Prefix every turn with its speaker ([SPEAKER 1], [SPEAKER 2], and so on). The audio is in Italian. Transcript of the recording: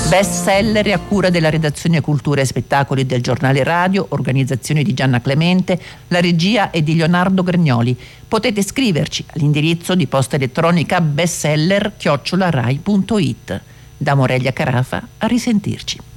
[SPEAKER 1] Best seller a cura della redazione Cultura e Spettacoli del Giornale Radio, organizzazione di Gianna Clemente, la regia è di Leonardo Grignoli. Potete scriverci all'indirizzo di posta elettronica bestseller@rai.it. Da Morelia Carafa, a risentirci.